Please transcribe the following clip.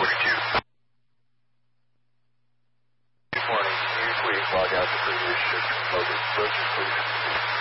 Good morning. Can you please log out the previous shift loaded approaches, please?